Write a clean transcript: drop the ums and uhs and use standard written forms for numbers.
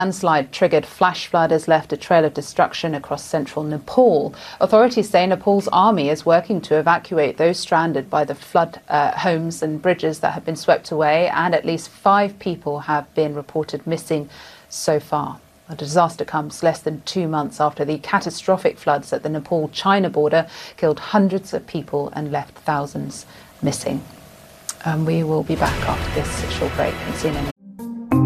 Landslide triggered flash flood has left a trail of destruction across central Nepal. Authorities say Nepal's army is working to evacuate those stranded by the flood homes and bridges that have been swept away, and at least 5 people have been reported missing so far. The disaster comes less than 2 months after the catastrophic floods at the Nepal-China border killed hundreds of people and left thousands missing. We will be back after this short break on CNN.